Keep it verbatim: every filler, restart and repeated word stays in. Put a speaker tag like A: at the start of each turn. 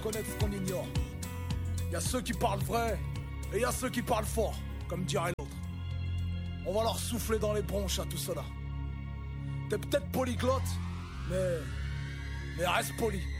A: reconnaître ce qu'on ignore. Y a ceux qui parlent vrai et y a ceux qui parlent fort, comme dirait l'autre. On va leur souffler dans les bronches à tout cela. T'es peut-être polyglotte, mais... mais reste poli.